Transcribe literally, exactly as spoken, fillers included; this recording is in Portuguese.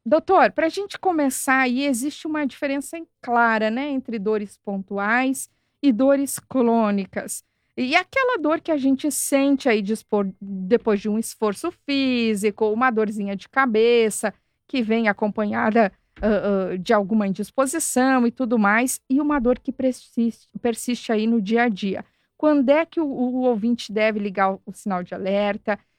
Doutor, para a gente começar aí, existe uma diferença em- clara, né, entre dores pontuais e dores crônicas. E aquela dor que a gente sente aí dispor- depois de um esforço físico, uma dorzinha de cabeça, que vem acompanhada ah, ah, de alguma indisposição e tudo mais, e uma dor que persiste, persiste aí no dia a dia. Quando é que o, o ouvinte deve ligar o, o sinal de alerta?